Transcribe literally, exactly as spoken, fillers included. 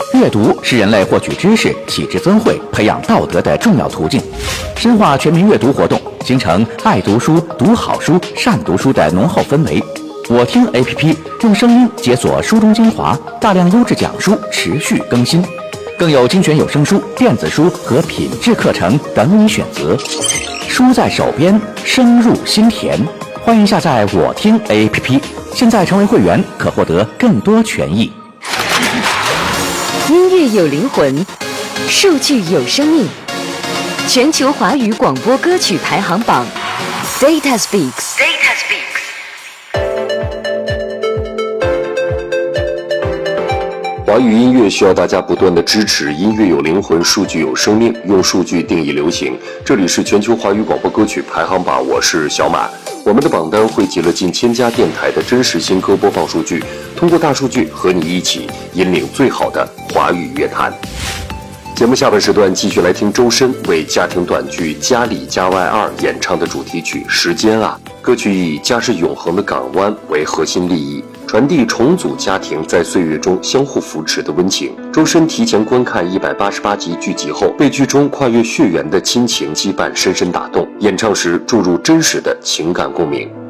阅读是人类获取知识、启智增慧、培养道德的重要途径。深化全民阅读活动，形成爱读书、读好书、善读书的浓厚氛围。我听 A P P 用声音解锁书中精华，大量优质讲书持续更新，更有精选有声书、电子书和品质课程等你选择。书在手边，声入心田。欢迎下载我听 A P P， 现在成为会员可获得更多权益。 音乐有灵魂，数据有生命。全球华语广播歌曲排行榜 Data Speaks。Data Speaks。 华语音乐需要大家不断的支持，音乐有灵魂，数据有生命，用数据定义流行。这里是全球华语广播歌曲排行榜，我是小马。我们的榜单汇集了近千家电台的真实新歌播放数据，通过大数据和你一起引领最好的华语乐坛。节目下半时段继续来听周深为家庭短剧《家里家外二》演唱的主题曲《时间啊》。歌曲以家是永恒的港湾为核心立意，传递重组家庭在岁月中相互扶持的温情。周深提前观看一百八十八集剧集后，被剧中跨越血缘的亲情羁绊深深打动，演唱时注入真实的情感共鸣。